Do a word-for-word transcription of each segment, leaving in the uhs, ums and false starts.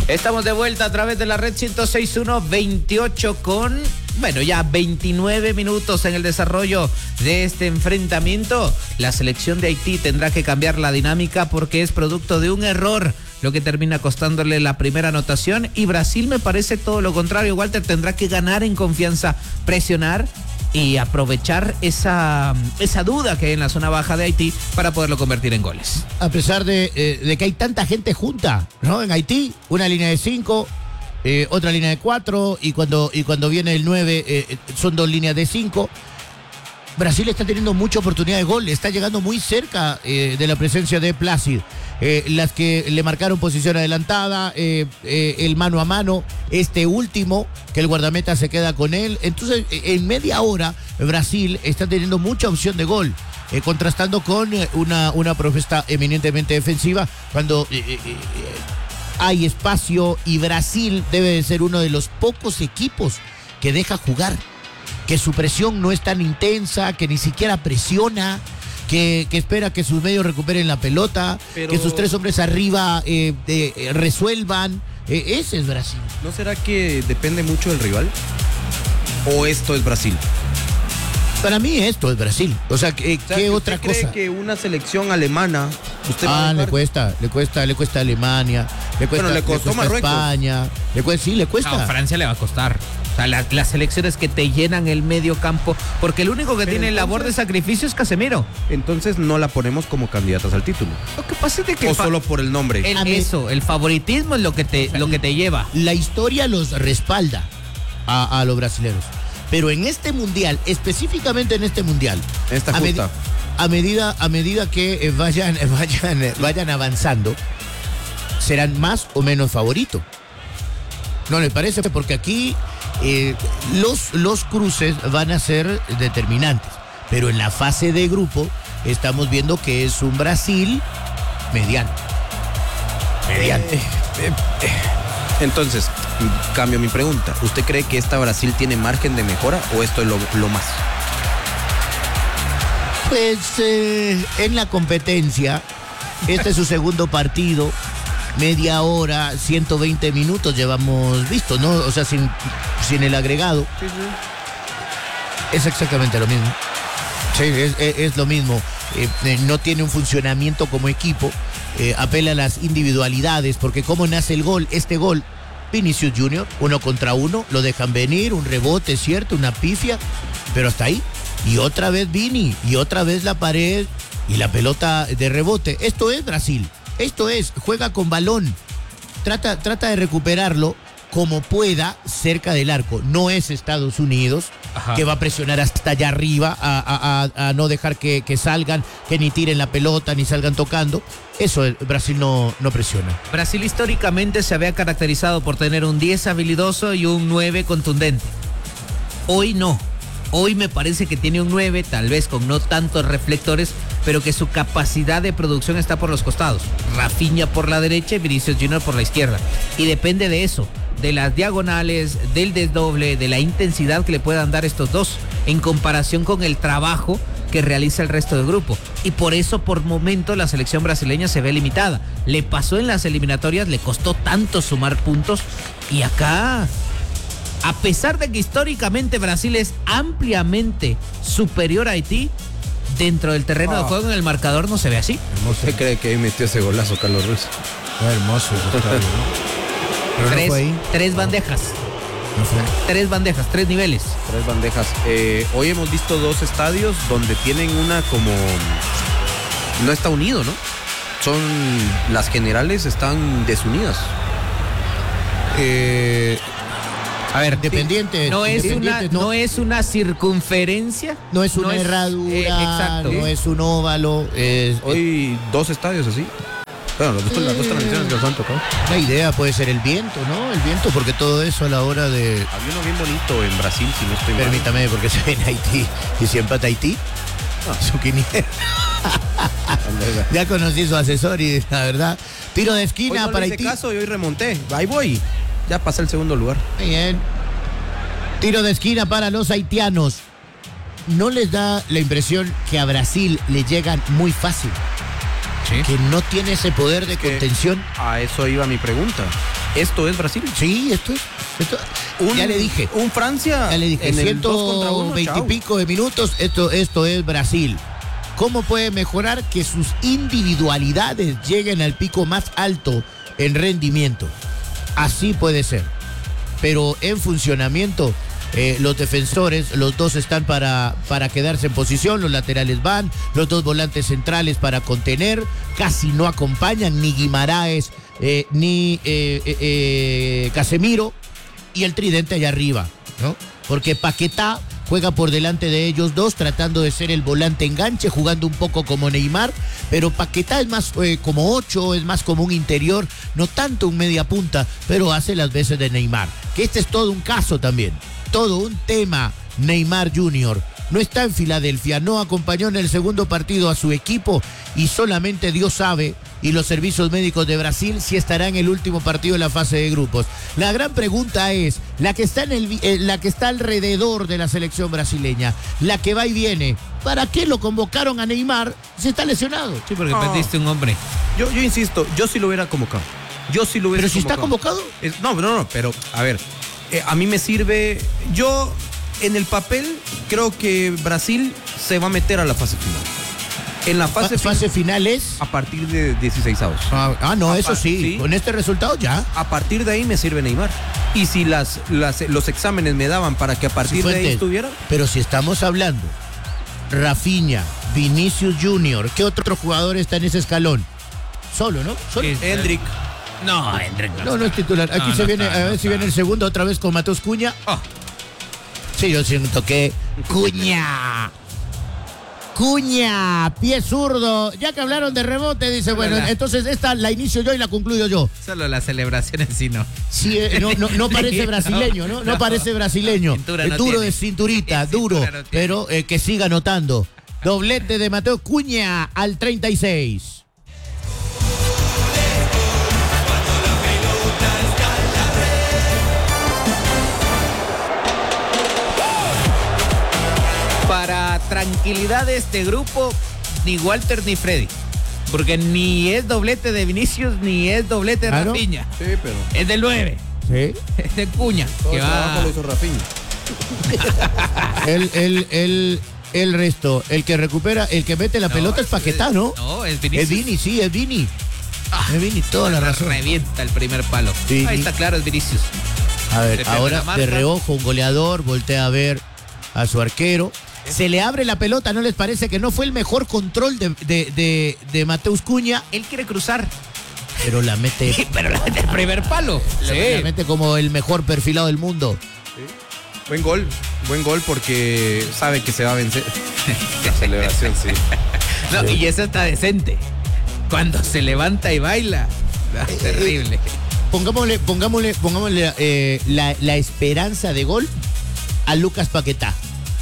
Estamos de vuelta a través de la red ciento seis punto uno, veintiocho con, bueno, ya veintinueve minutos en el desarrollo de este enfrentamiento. La selección de Haití tendrá que cambiar la dinámica porque es producto de un error, lo que termina costándole la primera anotación. Y Brasil me parece todo lo contrario. Walter tendrá que ganar en confianza, presionar y aprovechar esa, esa duda que hay en la zona baja de Haití para poderlo convertir en goles. A pesar de, eh, de que hay tanta gente junta, ¿no? En Haití, una línea de cinco, eh, otra línea de cuatro, y cuando, y cuando viene el nueve, eh, son dos líneas de cinco. Brasil está teniendo mucha oportunidad de gol, está llegando muy cerca eh, de la presencia de Plácido. Eh, las que le marcaron posición adelantada, eh, eh, el mano a mano, este último, que el guardameta se queda con él. Entonces, en media hora, Brasil está teniendo mucha opción de gol, eh, contrastando con una, una propuesta eminentemente defensiva, cuando eh, eh, eh, hay espacio, y Brasil debe de ser uno de los pocos equipos que deja jugar, que su presión no es tan intensa, que ni siquiera presiona, que, que espera que sus medios recuperen la pelota, pero que sus tres hombres arriba eh, eh, resuelvan. Eh, ese es Brasil. ¿No será que depende mucho del rival? ¿O esto es Brasil? Para mí esto es Brasil. O sea, ¿qué, o sea, ¿qué ¿usted otra cree cosa? Que una selección alemana... Usted ah, le cuesta, le cuesta, le cuesta a Alemania, le cuesta, bueno, le costó le cuesta Marruecos. España, le cuesta, sí, le cuesta. No, Francia le va a costar. O sea, la, las selecciones que te llenan el medio campo, porque el único que Pero tiene entonces, labor de sacrificio es Casemiro. Entonces no la ponemos como candidatas al título. Lo que pasa es de que... O fa- solo por el nombre. el, A mí- eso, el favoritismo es lo que te, lo que te lleva. La historia los respalda a, a los brasileños. Pero en este mundial, específicamente en este mundial, Esta a, justa. medi- a medida a medida que eh, vayan, eh, vayan, eh, vayan avanzando, serán más o menos favoritos. ¿No les parece? Porque aquí eh, los, los cruces van a ser determinantes. Pero en la fase de grupo estamos viendo que es un Brasil mediano. Mediano. Eh, eh, eh. Entonces, cambio mi pregunta. ¿Usted cree que esta Brasil tiene margen de mejora o esto es lo, lo más? Pues eh, en la competencia, este es su segundo partido, media hora, ciento veinte minutos llevamos visto, ¿no? O sea, sin, sin el agregado. Sí, sí. Es exactamente lo mismo. Sí, es, es, es lo mismo. Eh, eh, no tiene un funcionamiento como equipo, eh, apela a las individualidades, porque cómo nace el gol, este gol, Vinicius Junior, uno contra uno, lo dejan venir, un rebote, cierto, una pifia, pero hasta ahí. Y otra vez Vini, y otra vez la pared, y la pelota de rebote. Esto es Brasil, esto es, juega con balón, trata, trata de recuperarlo como pueda cerca del arco. No es Estados Unidos, ajá, que va a presionar hasta allá arriba a, a, a, a no dejar que, que salgan, que ni tiren la pelota, ni salgan tocando. Eso es, Brasil no, no presiona. Brasil históricamente se había caracterizado por tener un diez habilidoso y un nueve contundente. Hoy no. Hoy me parece que tiene un nueve, tal vez con no tantos reflectores, pero que su capacidad de producción está por los costados. Rafinha por la derecha y Vinicius Junior por la izquierda. Y depende de eso, de las diagonales, del desdoble, de la intensidad que le puedan dar estos dos, en comparación con el trabajo que realiza el resto del grupo. Y por eso, por momento, la selección brasileña se ve limitada. Le pasó en las eliminatorias, le costó tanto sumar puntos, y acá... A pesar de que históricamente Brasil es ampliamente superior a Haití, dentro del terreno oh. de juego en el marcador no se ve así. ¿Usted cree que ahí metió ese golazo Carlos Ruiz? Fue hermoso. ¿no? Tres, no fue ahí. tres bandejas. No fue. Tres bandejas, tres niveles. Tres bandejas. Eh, hoy hemos visto dos estadios donde tienen una como... No está unido, ¿no? Son... Las generales están desunidas. Eh... A ver, Independiente, no es independiente, una no, no es una circunferencia, no es una no es, herradura, eh, exacto. no es un óvalo. Es, Hoy dos estadios así. Bueno, las dos, las dos transmisiones que nos han tocado. La idea puede ser el viento, ¿no? El viento, porque todo eso a la hora de... Había uno bien bonito en Brasil, si no estoy mal. Permítame, porque se ve en Haití. ¿Y si empata Haití? No. Su quiniela. Ya conocí su asesor y la verdad. Tiro de esquina hoy no para le hice Haití. caso y hoy remonté. Ahí voy. Ya pasé el segundo lugar. Bien. Tiro de esquina para los haitianos. ¿No les da la impresión que a Brasil le llegan muy fácil? Sí. que no tiene ese poder de Que contención. A eso iba mi pregunta. ¿Esto es Brasil? Sí, esto es. Esto, Un- ya le dije. Un Francia. Ya le dije, en el dos contra ciento uno, veinte y chao. pico de minutos, esto, esto es Brasil. ¿Cómo puede mejorar que sus individualidades lleguen al pico más alto en rendimiento? Así puede ser. Pero en funcionamiento, eh, los defensores, los dos están para, para quedarse en posición, los laterales van, los dos volantes centrales para contener, casi no acompañan ni Guimaraes eh, ni eh, eh, eh, Casemiro, y el tridente allá arriba, ¿no? Porque Paquetá juega por delante de ellos dos, tratando de ser el volante enganche, jugando un poco como Neymar, pero Paquetá es más eh, como ocho, es más como un interior, no tanto un media punta, pero hace las veces de Neymar. Que este es todo un caso también, todo un tema. Neymar junior no está en Filadelfia, no acompañó en el segundo partido a su equipo y solamente Dios sabe, y los servicios médicos de Brasil, si estará en el último partido de la fase de grupos. La gran pregunta es, la que está en el, eh, la que está alrededor de la selección brasileña, la que va y viene, ¿para qué lo convocaron a Neymar si está lesionado? Sí, porque No. perdiste un hombre. Yo, yo insisto, yo sí lo hubiera convocado. Yo sí lo hubiera Pero si está convocado. convocado. Es- no, no, no, pero a ver, eh, a mí me sirve. Yo, en el papel, creo que Brasil se va a meter a la fase final. En la fase, Fa- fase final es... a partir de dieciséis avos. Ah, ah, no, A eso par- sí, sí. con este resultado ya. A partir de ahí me sirve Neymar. Y si las, las- los exámenes me daban para que a partir de ahí Cifuentes, estuviera. Pero si estamos hablando, Rafinha, Vinicius Junior, ¿qué otro jugador está en ese escalón? Solo, ¿no? Solo. Sí. Hendrik. No, Hendrik. No, no es titular. Aquí No, se no viene, está, a no ver si está. viene el segundo otra vez con Mateus Cuña. Oh, Sí, yo siento que Cuña. Cuña, pie zurdo. Ya que hablaron de rebote, dice, bueno, Hola. entonces esta la inicio yo y la concluyo yo. solo las celebraciones sí no. Sí, eh, no, no, no parece brasileño, ¿no? No, No. parece brasileño. Cintura Es no duro tiene. de cinturita, Cintura duro, no tiene. pero eh, que siga anotando. Doblete de Mateo Cuña al treinta y seis. Para tranquilidad de este grupo, ni Walter ni Freddy. Porque ni es doblete de Vinicius, ni es doblete de Claro. Rafinha. Sí, pero. Es del nueve, Sí. es de Cuña. Todo Que el trabajo va... lo hizo Rafinha. El, el, el, el resto, el que recupera, el que mete la No, pelota es Paquetá, ¿no? No, es Es Vinicius. Vini, sí, es Vini. Ah, Es Vini, toda la razón. Revienta el primer palo. Sí. Ahí está claro, es Vinicius. A ver, Defiende ahora la marca. de reojo un goleador, voltea a ver a su arquero. Se le abre la pelota, ¿no les parece que no fue el mejor control de, de, de, de Mateus Cuña? Él quiere cruzar, Pero la mete, pero la mete el primer palo. la mete como el mejor perfilado del mundo. Buen gol, buen gol porque sabe que se va a vencer. La celebración, sí. No, y eso está decente. Cuando se levanta y baila. Ah, terrible. Pongámosle, pongámosle, pongámosle eh, la, la esperanza de gol a Lucas Paquetá.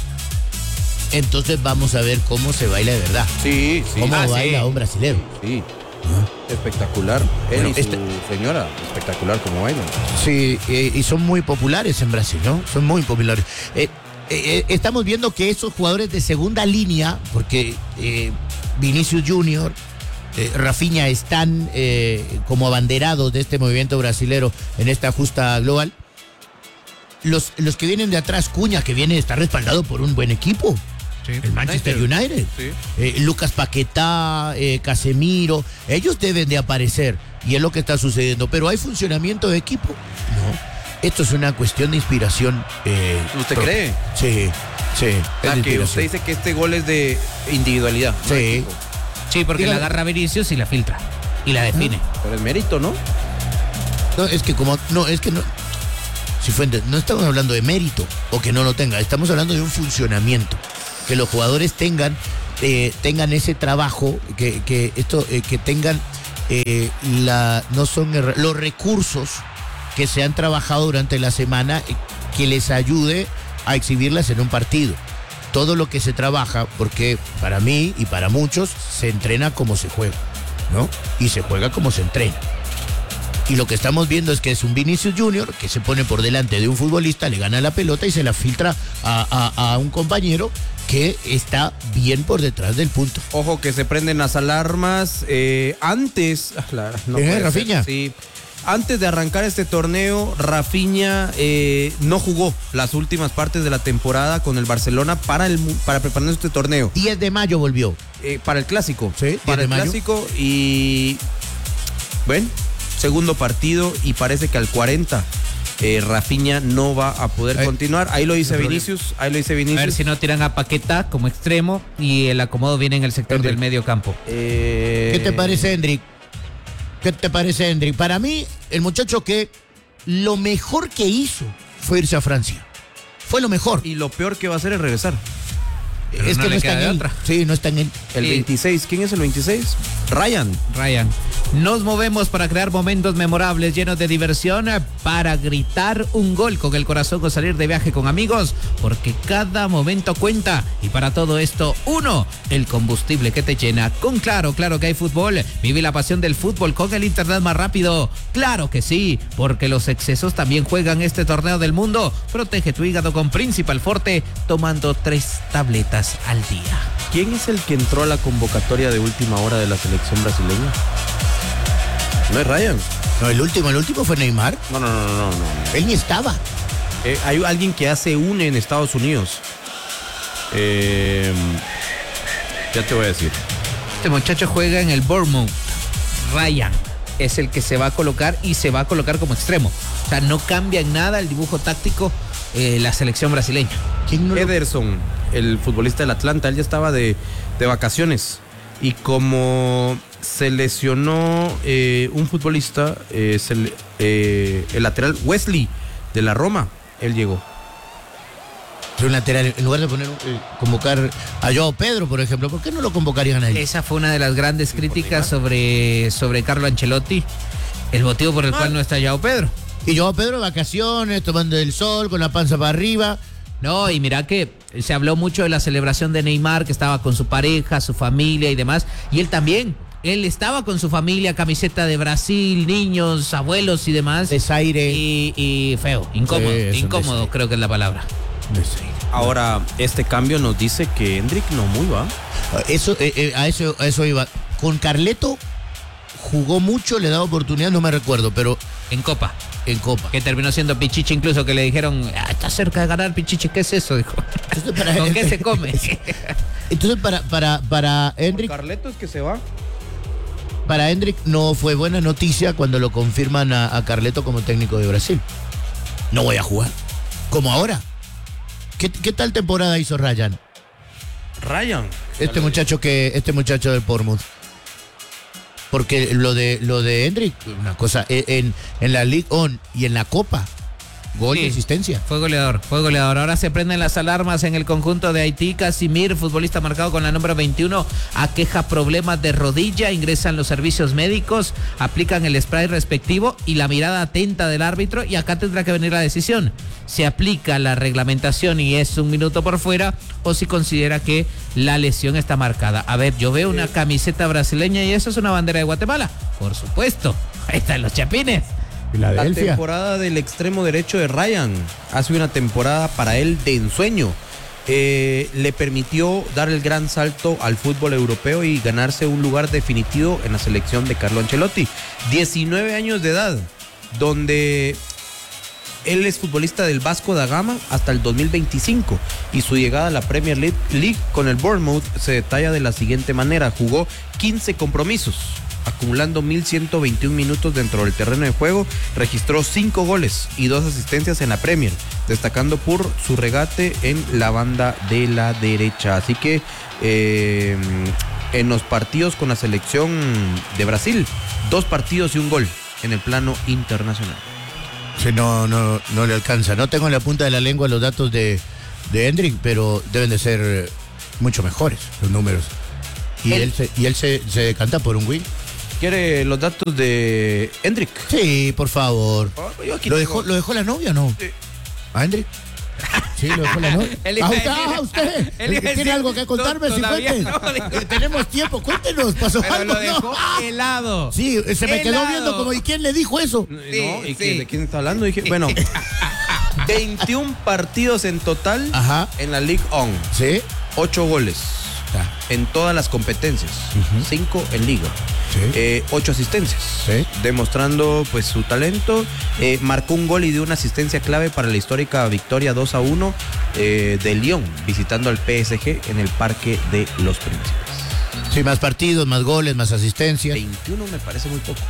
Entonces vamos a ver cómo se baila de verdad. Sí, sí. Cómo Ah, baila sí. un brasilero. Sí. Espectacular. Él Bueno, y su este- señora, espectacular como bailan. Sí, eh, y son muy populares en Brasil, ¿no? Son muy populares. Eh, eh, estamos viendo que esos jugadores de segunda línea, porque eh, Vinicius Junior, eh, Rafinha están eh, como abanderados de este movimiento brasilero en esta justa global. Los, los que vienen de atrás, Cuña, que viene, está respaldado por un buen equipo. El Manchester United. Sí. Eh, Lucas Paquetá, eh, Casemiro, ellos deben de aparecer y es lo que está sucediendo. Pero ¿hay funcionamiento de equipo? No. Esto es una cuestión de inspiración. eh, ¿Usted propia. cree? Sí, sí. es O sea, de que inspiración. usted dice que este gol es de individualidad. no de Sí. equipo. Sí, porque Dígale. la agarra Vinicius y la filtra. Y la define. Pero es mérito, ¿no? No, es que como. No, es que no. Cifuentes, no estamos hablando de mérito o que no lo tenga. Estamos hablando de un funcionamiento. Que los jugadores tengan, eh, tengan ese trabajo, que, que esto, eh, que tengan eh, la, no son er- los recursos que se han trabajado durante la semana, eh, que les ayude a exhibirlas en un partido. Todo lo que se trabaja, porque para mí y para muchos se entrena como se juega, ¿no? Y se juega como se entrena. Y lo que estamos viendo es que es un Vinicius Junior que se pone por delante de un futbolista, le gana la pelota y se la filtra a, a- a un compañero que está bien por detrás del punto. Ojo que se prenden las alarmas. Eh, antes. La, no ¿Eh, puede ser, Rafinha? Sí. Antes de arrancar este torneo, Rafinha eh, no jugó las últimas partes de la temporada con el Barcelona para el para preparar este torneo. diez de mayo volvió. Eh, para el clásico. Sí, para el mayo. clásico y. Bueno, segundo partido y parece que al cuarenta. Eh, Rafinha no va a poder eh, continuar. Ahí lo dice no Vinicius. Ahí lo dice A Vinicius. ver si no tiran a Paquetá como extremo y el acomodo viene en el sector Hendrik. del medio campo. Eh, ¿Qué te parece, Hendrik? ¿Qué te parece, Hendrik? Para mí, el muchacho que lo mejor que hizo fue irse a Francia. Fue lo mejor. Y lo peor que va a hacer es regresar. Pero es no que le no está queda en de él. otra. Sí, no está en él. El Sí. veintiséis. ¿Quién es el veintiséis? Ryan. Ryan. Nos movemos para crear momentos memorables llenos de diversión, para gritar un gol con el corazón o salir de viaje con amigos, porque cada momento cuenta. Y para todo esto, uno, el combustible que te llena. Con Claro, claro que hay fútbol. Vive la pasión del fútbol con el internet más rápido. Claro que sí, porque los excesos también juegan este torneo del mundo. Protege tu hígado con Principal Forte, tomando tres tabletas al día. ¿Quién es el que entró a la convocatoria de última hora de la selección brasileña? No es Ryan. No, el último, el último fue Neymar. No, no, no, no, no. no. Él ni estaba. Eh, hay alguien que hace une en Estados Unidos. Eh, ya te voy a decir. Este muchacho juega en el Bournemouth. Ryan es el que se va a colocar y se va a colocar como extremo. O sea, no cambia en nada el dibujo táctico eh, la selección brasileña. ¿Quién no lo- Ederson, el futbolista del Atlanta, él ya estaba de, de vacaciones. Y como se lesionó eh, un futbolista, eh, se le- eh, el lateral Wesley de la Roma, él llegó. Un lateral, en lugar de poner eh, convocar a Joao Pedro, por ejemplo, ¿por qué no lo convocarían a él? Esa fue una de las grandes críticas sobre, sobre Carlo Ancelotti, el motivo por el Ah. cual no está Joao Pedro. Y Joao Pedro de vacaciones, tomando el sol, con la panza para arriba. No, y mira que se habló mucho de la celebración de Neymar, que estaba con su pareja, su familia y demás, y él también. Él estaba con su familia, camiseta de Brasil, niños, abuelos y demás. Desaire. Y, y feo, incómodo, Sí, es un incómodo desaire. creo que es la palabra. Desaire. Ahora, este cambio nos dice que Hendrik no muy va. Eso, eh, eh, a eso, a eso iba. Con Carleto jugó mucho, le da oportunidad, no me recuerdo, pero En Copa, en Copa. que terminó siendo Pichichi, incluso que le dijeron, ah, está cerca de ganar Pichichi, ¿qué es eso? Dijo, Entonces, para- ¿con qué se come? Entonces para, para, para Hendrik, Carleto es que se va. para Hendrik no fue buena noticia cuando lo confirman a, a Carleto como técnico de Brasil. No voy a jugar. Como ahora. ¿Qué, qué tal temporada hizo Ryan? Ryan. Este muchacho que, este muchacho del Bournemouth. Porque lo de lo de Hendrik, una cosa, en, en la League On y en la Copa, gol Sí. y asistencia. Fue goleador, fue goleador. Ahora se prenden las alarmas en el conjunto de Haití. Casimir, futbolista marcado con la número veintiuno, aqueja problemas de rodilla. Ingresan los servicios médicos, aplican el spray respectivo y la mirada atenta del árbitro. Y acá tendrá que venir la decisión. Se aplica la reglamentación y es un minuto por fuera, o si considera que la lesión está marcada. A ver, yo veo una camiseta brasileña y eso es una bandera de Guatemala. Por supuesto. Ahí están los chapines. La Filadelfia. temporada del extremo derecho de Ryan ha sido una temporada para él de ensueño. Eh, le permitió dar el gran salto al fútbol europeo y ganarse un lugar definitivo en la selección de Carlo Ancelotti. diecinueve años de edad, donde él es futbolista del Vasco da Gama hasta el dos mil veinticinco y su llegada a la Premier League, League con el Bournemouth se detalla de la siguiente manera. Jugó quince compromisos, acumulando mil ciento veintiún minutos dentro del terreno de juego, registró cinco goles y dos asistencias en la Premier, destacando por su regate en la banda de la derecha. Así que eh, en los partidos con la selección de Brasil, dos partidos y un gol en el plano internacional. Sí, no, no, no le alcanza. No tengo en la punta de la lengua los datos de, de Hendrik, pero deben de ser eh, mucho mejores los números. Y Él- él, se, y él se, se decanta por un win. ¿Quiere los datos de Hendrik? Sí, por favor. Yo aquí ¿Lo tengo- dejó, ¿Lo dejó la novia o no? Sí. ¿A Hendrik? Sí, lo dejó la novia. Él iba Ah, a usted, decir- ah, usted. él iba a ¿Tiene decir, algo que contarme? to- Sí, todavía cuente. no, dijo. Eh, Tenemos tiempo, cuéntenos. ¿Pasó Pero algo? lo dejó No. helado. Sí, se me quedó Helado. viendo como, ¿y quién le dijo eso? No, Sí, ¿y sí. quién- de quién está hablando? Dije, bueno, veintiún partidos en total Ajá. en la League On. Sí. ocho goles Ah. en todas las competencias, Ujú. cinco en liga. Sí. Eh, ocho asistencias, Sí. demostrando pues su talento. Eh, marcó un gol y dio una asistencia clave para la histórica victoria dos a uno eh, de Lyon, visitando al P S G en el Parque de los Príncipes. Sí, más partidos, más goles, más asistencias. veintiuno me parece muy poco.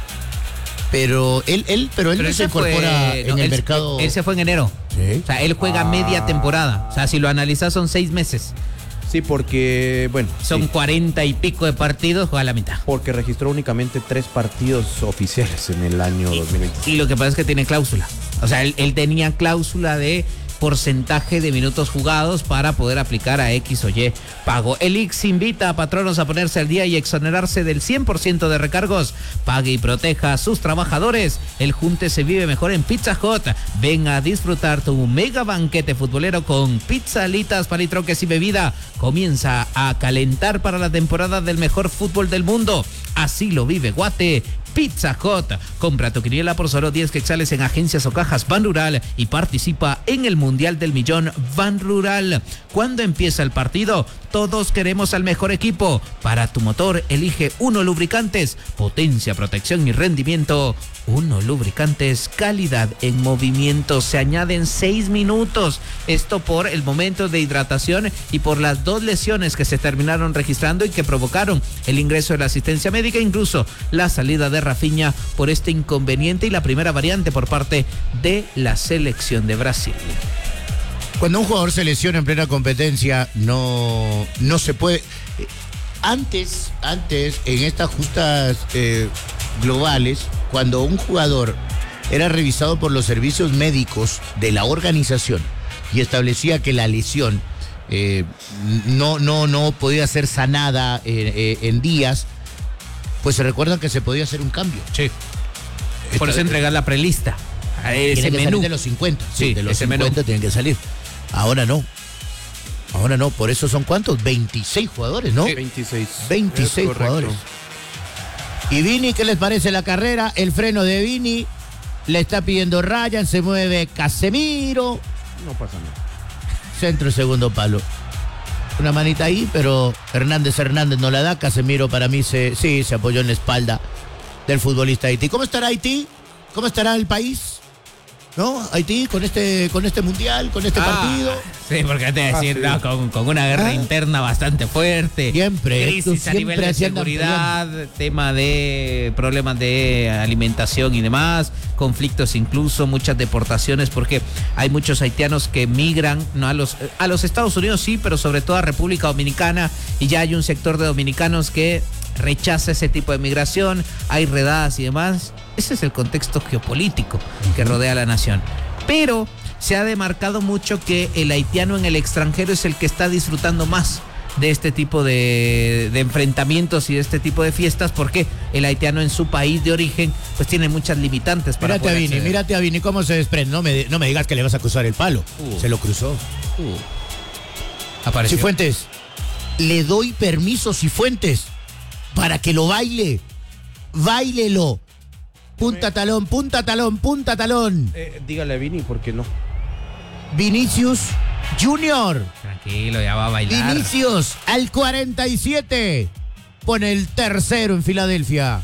Pero él, él, pero él Pero no él se fue- incorpora en no, el él- mercado. Él se fue en enero. Sí. O sea, él juega Ah. media temporada. O sea, si lo analizas son seis meses. Sí, porque, bueno, Son sí, cuarenta y pico de partidos, juega la mitad. porque registró únicamente tres partidos oficiales en el año dos mil veinte. Y lo que pasa es que tiene cláusula. O sea, él, él tenía cláusula de porcentaje de minutos jugados para poder aplicar a X o Y pago. El I X invita a patronos a ponerse al día y exonerarse del cien por ciento de recargos. Pague y proteja a sus trabajadores. El junte se vive mejor en Pizza Hut. Ven a disfrutar tu mega banquete futbolero con pizza, alitas, palitroques y bebida. Comienza a calentar para la temporada del mejor fútbol del mundo. Así lo vive Guate. Pizza Hut. Compra tu quiniela por solo diez quetzales en agencias o cajas Ban Rural y participa en el Mundial del Millón Ban Rural. ¿Cuándo empieza el partido? Todos queremos al mejor equipo. Para tu motor, elige Uno Lubricantes. Potencia, protección y rendimiento. Uno Lubricantes, calidad en movimiento. Se añaden seis minutos. Esto por el momento de hidratación y por las dos lesiones que se terminaron registrando y que provocaron el ingreso de la asistencia médica, incluso la salida de Rafinha por este inconveniente y la primera variante por parte de la selección de Brasil. Cuando un jugador se lesiona en plena competencia, no, no se puede. eh, Antes, antes, en estas justas eh, globales, cuando un jugador era revisado por los servicios médicos de la organización y establecía que la lesión eh, no, no, no podía ser sanada eh, eh, en días, pues se recuerdan que se podía hacer un cambio. Sí. Por eso entregar la prelista. A ese Tiene que menú. salir de los cincuenta. Sí, Sí, de los ese menú. cincuenta tienen que salir. Ahora no. Ahora no. Por eso son ¿cuántos? veintiséis jugadores, ¿no? veintiséis. veintiséis Es correcto. jugadores. Y Vini, ¿qué les parece la carrera? El freno de Vini. Le está pidiendo Ryan. Se mueve Casemiro. No pasa nada. Centro y segundo palo. Una manita ahí, pero Hernández Hernández no la da. Casemiro para mí se, sí, se apoyó en la espalda del futbolista Haití. ¿Cómo estará Haití? ¿Cómo estará el país? ¿No? Haití con este, con este mundial, con este Ah, partido. Sí, porque te Ah, decir, sí. no, con, con una guerra Ah. interna bastante fuerte. Siempre, Crisis estos a nivel siempre de así andan seguridad, tema de problemas de alimentación y demás, conflictos incluso, muchas deportaciones, porque hay muchos haitianos que migran, no a los, a los Estados Unidos sí, pero sobre todo a República Dominicana, y ya hay un sector de dominicanos que rechaza ese tipo de migración, hay redadas y demás. Ese es el contexto geopolítico que rodea a la nación. Pero se ha demarcado mucho que el haitiano en el extranjero es el que está disfrutando más de este tipo de, de enfrentamientos y de este tipo de fiestas, porque el haitiano en su país de origen pues tiene muchas limitantes para Mírate a poder Vini, acceder. mírate a Vini cómo se desprende. No me, no me digas que le vas a cruzar el palo. Uh. Se lo cruzó. Uh, apareció. Cifuentes, le doy permiso, Cifuentes, para que lo baile. Báilelo. Punta talón, punta talón, punta talón. Eh, dígale a Vini, ¿por qué no? Vinicius Junior. Tranquilo, ya va a bailar. Vinicius al cuarenta y siete. Pone el tercero en Filadelfia.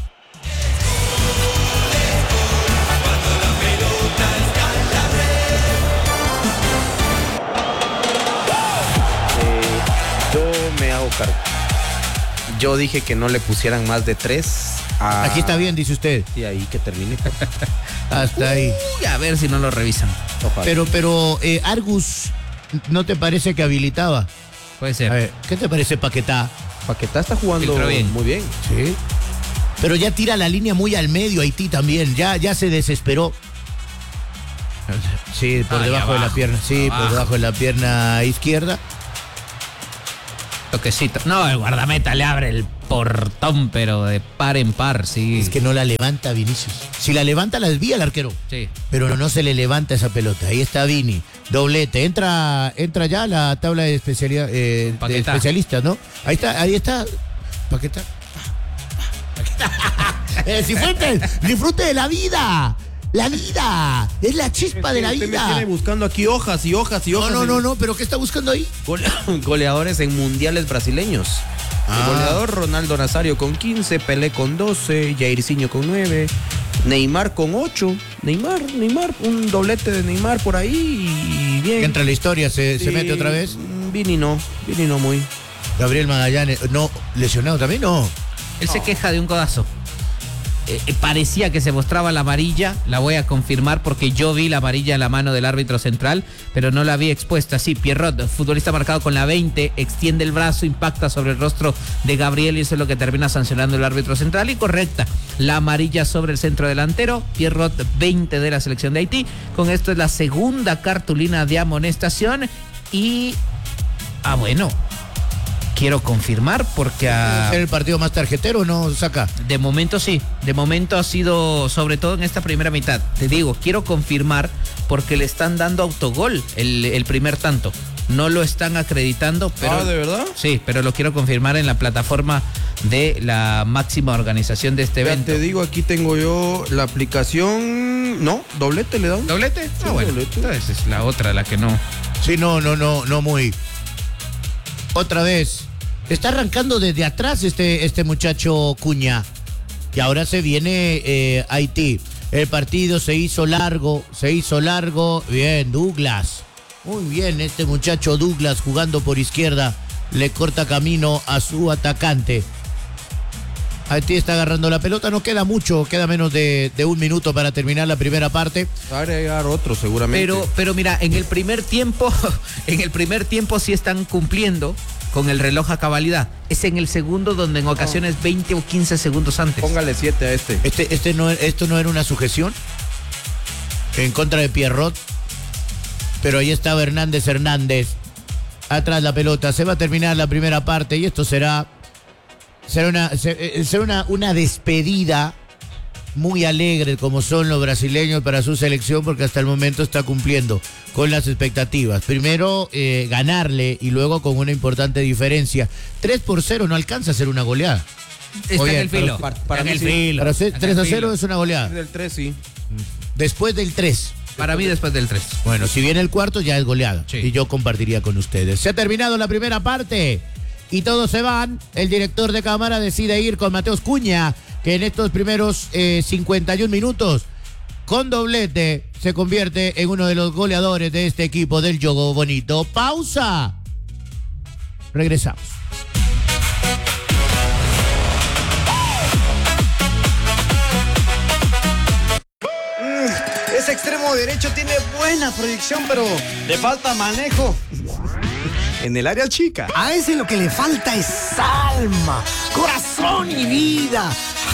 Eh, yo me hago cargo. Yo dije que no le pusieran más de tres. A... Aquí está bien, dice usted. Y ahí que termine. Hasta ahí. Uy, a ver si no lo revisan. Ojalá. Pero, pero, eh, Argus, ¿no te parece que habilitaba? Puede ser. A ver, ¿qué te parece Paquetá? Paquetá está jugando Filtró bien. muy bien. Sí. Pero ya tira la línea muy al medio Haití también. Ya, ya se desesperó. Sí, por Ahí debajo de la abajo, pierna. Sí, por abajo. debajo de la pierna izquierda. Toquecito. No, el guardameta le abre el portón, pero de par en par, sí. Es que no la levanta Vinicius. Si la levanta, la desvía el arquero. Sí. Pero no se le levanta esa pelota. Ahí está Vini. Doblete. Entra, entra ya la tabla de, especialidad, eh, de Paquetá. especialistas, ¿no? Ahí está, ahí está. Paquetá. Eh, Cifuentes, disfrute de la vida. La vida, es la chispa de la Usted me vida. viene buscando aquí hojas y hojas y No, hojas. no, en- no, no, pero ¿qué está buscando ahí? Gole- goleadores en mundiales brasileños. Ah. El goleador Ronaldo Nazario con quince, Pelé con doce, Jairzinho con nueve, Neymar con ocho. Neymar, Neymar, un doblete de Neymar por ahí y bien. Que entra en la historia, se, se Sí, mete otra vez. mm, Vini no, Vini no muy. Gabriel Magallanes, no, lesionado también, no. Él se queja de un codazo. Eh, eh, parecía que se mostraba la amarilla, la voy a confirmar porque yo vi la amarilla en la mano del árbitro central, pero no la vi expuesta. Sí, Pierrot, futbolista marcado con la veinte, extiende el brazo, impacta sobre el rostro de Gabriel y eso es lo que termina sancionando el árbitro central. Y correcta, la amarilla sobre el centro delantero, Pierrot veinte de la selección de Haití. Con esto es la segunda cartulina de amonestación y... Ah, bueno, quiero confirmar porque a... ¿Ser el partido más tarjetero o no saca? De momento sí, de momento ha sido, sobre todo en esta primera mitad. Te digo, quiero confirmar porque le están dando autogol el, el primer tanto. No lo están acreditando, pero... Ah, ¿de verdad? Sí, pero lo quiero confirmar en la plataforma de la máxima organización de este Ya evento. te digo, aquí tengo yo la aplicación. No, doblete le da un. ¿Doblete? Ah, bueno, doblete. entonces es la otra la que no... Sí, no, no, no, no muy. Otra vez. Está arrancando desde atrás este, este muchacho Cuña. Y ahora se viene eh, Haití. El partido se hizo largo, se hizo largo. Bien, Douglas. Muy bien, este muchacho Douglas jugando por izquierda. Le corta camino a su atacante. Haití está agarrando la pelota, no queda mucho, queda menos de, de un minuto para terminar la primera parte. Va a agregar otro seguramente. Pero, pero mira, en el primer tiempo, en el primer tiempo sí están cumpliendo con el reloj a cabalidad. Es en el segundo donde en ocasiones veinte o quince segundos antes. Póngale siete a este. Este, este no, esto no era una sujeción en contra de Pierrot, pero ahí estaba Hernández Hernández. Atrás la pelota, se va a terminar la primera parte y esto será, será, una, se- eh, será una, una despedida muy alegre como son los brasileños para su selección porque hasta el momento está cumpliendo con las expectativas. Primero eh, ganarle y luego con una importante diferencia. tres por cero no alcanza a ser una goleada. Está Oye, en el filo. para- Está para en mí el sí. filo. Para ser Está en tres a el cero filo. es una goleada. Del tres, sí. Después del tres. Para mí después del tres. Bueno, si viene el cuarto ya es goleada. Sí. Y yo compartiría con ustedes. Se ha terminado la primera parte y todos se van. El director de cámara decide ir con Mateus Cuña, que en estos primeros eh, cincuenta y un minutos, con doblete, se convierte en uno de los goleadores de este equipo del Yogo Bonito. Pausa. Regresamos. Ese extremo derecho tiene buena proyección, pero le falta manejo. En el área chica. A ese lo que le falta es alma, corazón y vida.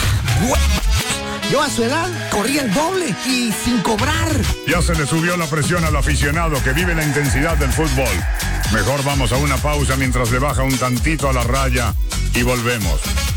Yo a su edad corría el doble y sin cobrar. Ya se le subió la presión al aficionado que vive la intensidad del fútbol. Mejor vamos a una pausa mientras le baja un tantito a la raya y volvemos.